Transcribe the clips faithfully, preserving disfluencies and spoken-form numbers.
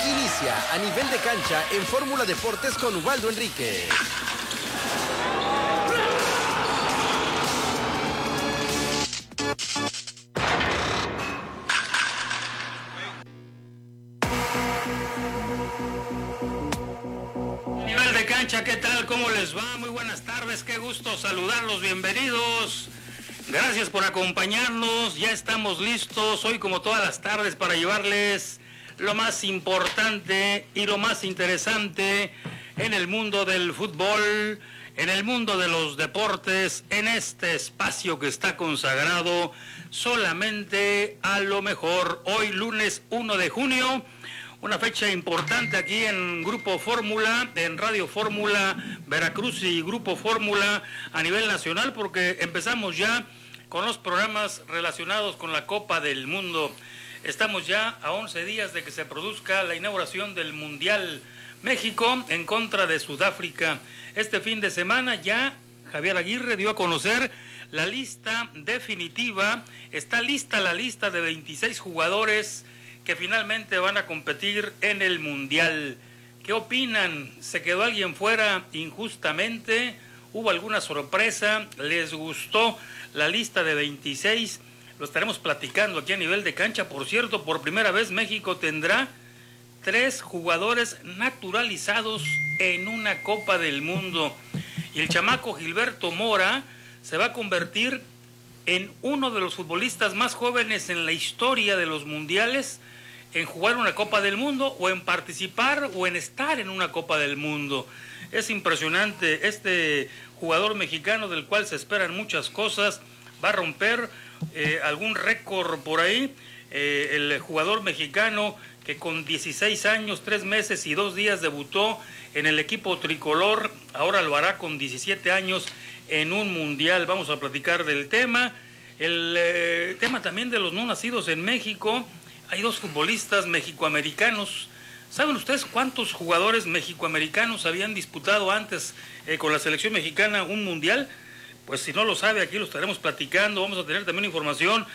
Inicia a nivel de cancha en Fórmula Deportes con Ubaldo Enrique. Nivel de cancha, ¿qué tal? ¿Cómo les va? Muy buenas tardes, qué gusto saludarlos, bienvenidos. Gracias por acompañarnos, ya estamos listos hoy como todas las tardes para llevarles lo más importante y lo más interesante en el mundo del fútbol, en el mundo de los deportes, en este espacio que está consagrado solamente a lo mejor. Hoy lunes uno de junio, una fecha importante aquí en Grupo Fórmula, en Radio Fórmula Veracruz y Grupo Fórmula a nivel nacional, porque empezamos ya con los programas relacionados con la Copa del Mundo. Estamos ya a once días de que se produzca la inauguración del Mundial. México en contra de Sudáfrica. Este fin de semana ya Javier Aguirre dio a conocer la lista definitiva. Está lista la lista de veintiséis jugadores que finalmente van a competir en el Mundial. ¿Qué opinan? ¿Se quedó alguien fuera injustamente? ¿Hubo alguna sorpresa? ¿Les gustó la lista de veintiséis? Lo estaremos platicando aquí a nivel de cancha. Por cierto, por primera vez México tendrá tres jugadores naturalizados en una Copa del Mundo. Y el chamaco Gilberto Mora se va a convertir en uno de los futbolistas más jóvenes en la historia de los mundiales en jugar una Copa del Mundo, o en participar, o en estar en una Copa del Mundo. Es impresionante este jugador mexicano del cual se esperan muchas cosas. Va a romper eh, algún récord por ahí. Eh, el jugador mexicano que con dieciséis años, tres meses y dos días debutó en el equipo tricolor, ahora lo hará con diecisiete años en un mundial. Vamos a platicar del tema. El eh, tema también de los no nacidos en México. Hay dos futbolistas mexicoamericanos. ¿Saben ustedes cuántos jugadores mexicoamericanos habían disputado antes eh, con la selección mexicana un mundial? Pues si no lo sabe, aquí lo estaremos platicando. Vamos a tener también información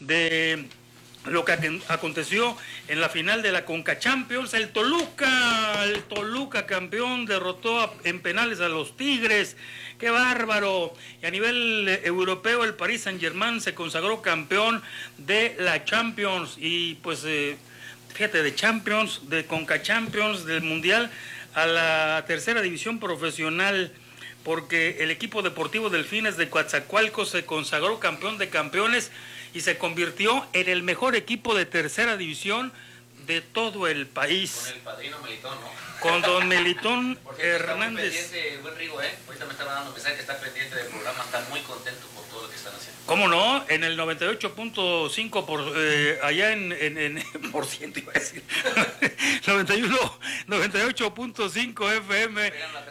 de lo que aconteció en la final de la Conca Champions. El Toluca, el Toluca campeón, derrotó a, en penales a los Tigres. ¡Qué bárbaro! Y a nivel eh, europeo, el Paris Saint-Germain se consagró campeón de la Champions. Y pues, eh, fíjate, de Champions, de Conca Champions, del Mundial, a la tercera división profesional, porque el equipo deportivo Delfines de Coatzacoalcos se consagró campeón de campeones y se convirtió en el mejor equipo de tercera división de todo el país. Con el padrino Melitón, ¿no? Con don Melitón Por cierto, Hernández. Está muy pendiente, buen Rigo, ¿eh? Ahorita me estaba dando mensaje que está pendiente del programa, está muy contento por todo lo que están haciendo. ¿Cómo no? En el noventa y ocho punto cinco por eh, allá en, en, en por ciento iba a decir. noventa y uno, noventa y ocho punto cinco F M.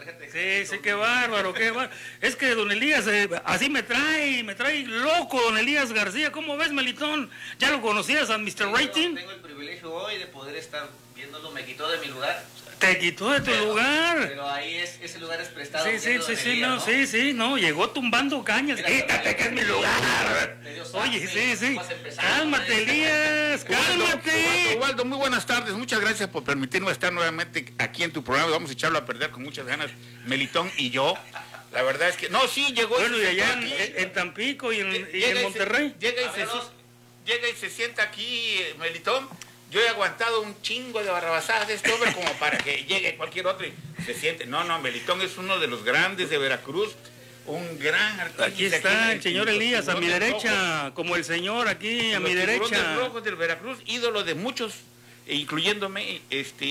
Sí, sí, qué bárbaro, qué bárbaro. Es que don Elías, eh, así me trae, me trae loco don Elías García. ¿Cómo ves, Melitón? ¿Ya lo conocías a mister Tengo, Rating? Tengo el privilegio hoy de poder estar viéndolo, me quitó de mi lugar. Te quitó de tu pero, lugar. Pero ahí es, ese lugar es prestado. Sí, sí, sí, sí, Elías, no, ¿no? sí, sí, no, llegó tumbando cañas. Mira, quítate que es mi lugar. Oye, sí, sí. Cálmate, Elías, cálmate. Ubaldo, muy buenas tardes. Muchas gracias por permitirme estar nuevamente aquí en tu programa. Vamos a echarlo a perder con muchas ganas, Melitón y yo. La verdad es que... No, sí, llegó... Bueno, y allá en, en Tampico y en, y en Monterrey. Se, llega, y se, llega y se sienta aquí, Melitón. Yo he aguantado un chingo de barrabasadas de este hombre como para que llegue cualquier otro y se siente. No, no, Melitón es uno de los grandes de Veracruz, un gran artista. Aquí está el señor Elías a mi derecha, rojos, como el señor aquí a mi derecha. Los rojos del Veracruz, ídolo de muchos, incluyéndome, este,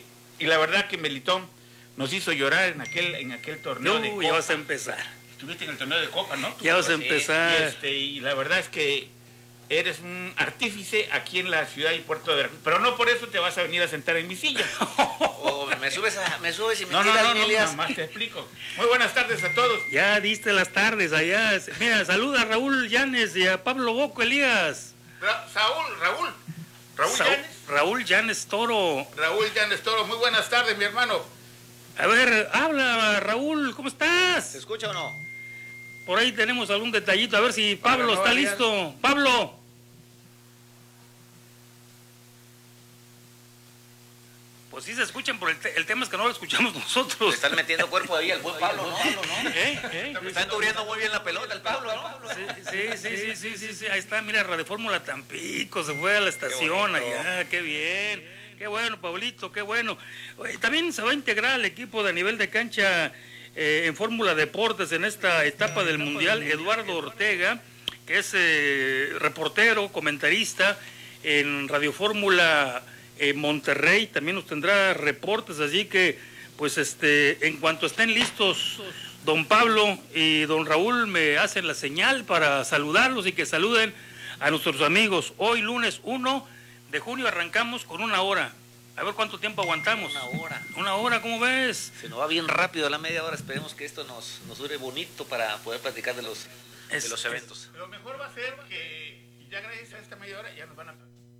y la verdad que Melitón nos hizo llorar en aquel, en aquel torneo no, de Copa. Ya vas a empezar. Estuviste en el torneo de Copa, ¿no? Ya vas a empezar. Y, este, y la verdad es que eres un artífice aquí en la ciudad y puerto de Veracruz, pero no por eso te vas a venir a sentar en mi silla. Oh, me subes a, me subes y me no, tiras, no, no, Elías. no, nada más te explico. Muy buenas tardes a todos. Ya diste las tardes allá. Mira, saluda a Raúl Llanes y a Pablo Boco, Elías. Ra Saúl, Raúl. Raúl Sa Llanes. Raúl Llanes Toro. Raúl Llanes Toro, muy buenas tardes, mi hermano. A ver, habla, Raúl, ¿cómo estás? ¿Se escucha o no? Por ahí tenemos algún detallito, a ver si Pablo no, está Elías. listo. Pablo. Pues sí se escuchan, pero el, te- el tema es que no lo escuchamos nosotros. Le están metiendo cuerpo ahí al buen Pablo, ¿no? ¿Eh? ¿Eh? Están cubriendo muy bien la pelota el Pablo, ¿no? Sí, sí, sí, sí, sí, sí, sí, ahí está, mira, Radio Fórmula Tampico, se fue a la estación allá, qué bien, qué bueno, Pablito, qué bueno. Oye, también se va a integrar al equipo de nivel de cancha eh, en Fórmula Deportes en esta etapa del Mundial, Eduardo Ortega, que es eh, reportero, comentarista en Radio Fórmula eh, Monterrey, también nos tendrá reportes, así que, pues, este, en cuanto estén listos, don Pablo y don Raúl me hacen la señal para saludarlos y que saluden a nuestros amigos. Hoy, lunes uno de junio, arrancamos con una hora. A ver cuánto tiempo aguantamos. Una hora. Una hora, ¿cómo ves? Se nos va bien rápido la media hora. Esperemos que esto nos, nos dure bonito para poder platicar de los, Es- de los eventos. Lo mejor va a ser que ya gracias a esta media hora ya nos van a...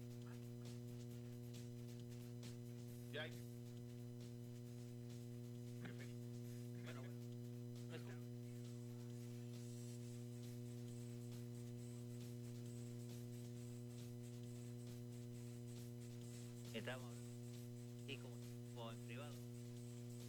Ya hay- Estamos. Y como